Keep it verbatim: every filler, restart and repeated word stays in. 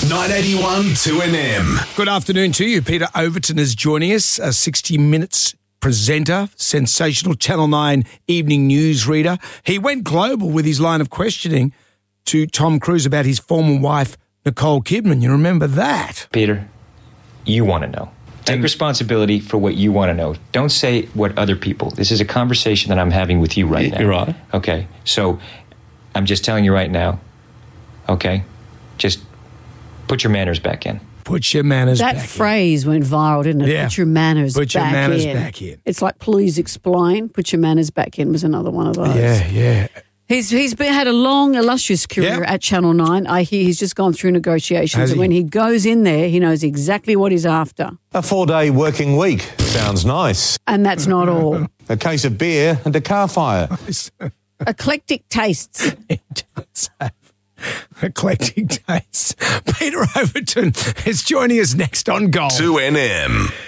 nine eighty-one two N M. Good afternoon to you. Peter Overton is joining us, a sixty minutes presenter, sensational Channel nine evening news reader. He went global with his line of questioning to Tom Cruise about his former wife, Nicole Kidman. You remember that? Peter, you want to know. Take responsibility for what you want to know. Don't say what other people. This is a conversation that I'm having with you right now. You're right. Okay, so I'm just telling you right now, okay? Just put your manners back in. Put your manners that back in. That phrase went viral, didn't it? Yeah. Put your manners Put your back manners in. back in. It's like, please explain. Put your manners back in was another one of those. Yeah, yeah. He's he's been, had a long, illustrious career Yep. at Channel nine. I hear he's just gone through negotiations, Has and he? when he goes in there, he knows exactly what he's after. A four-day working week. Sounds nice. And that's not all. A case of beer and a car fire. Eclectic tastes. It does have eclectic taste. Peter Overton is joining us next on Gold. two N M.